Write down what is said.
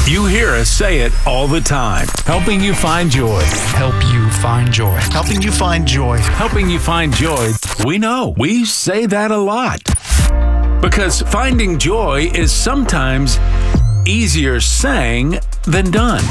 You hear us say it all the time. Helping you find joy. Help you find joy. Helping you find joy. Helping you find joy. We know. We say that a lot. Because finding joy is sometimes easier saying than done.